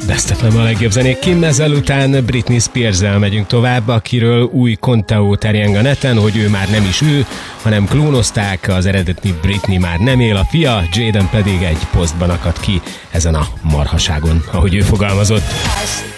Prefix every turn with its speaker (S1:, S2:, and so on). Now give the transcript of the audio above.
S1: Ezt nem a legjobb zenék. Kim, ezzel után Britney Spears-zel megyünk tovább, akiről új konteó terjeng a neten, hogy ő már nem is ő, hanem klónozták, az eredeti Britney már nem él, a fia, Jaden pedig egy posztban akadt ki ezen a marhaságon, ahogy ő fogalmazott.